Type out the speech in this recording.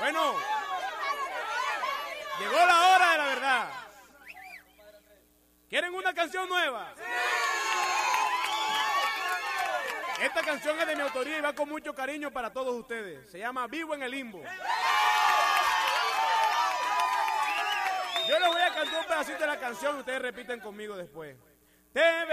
Bueno, llegó la hora de la verdad. ¿Quieren una canción nueva? Esta canción es de mi autoría y va con mucho cariño para todos ustedes. Se llama Vivo en el Limbo. Yo les voy a cantar un pedacito de la canción y ustedes repiten conmigo después.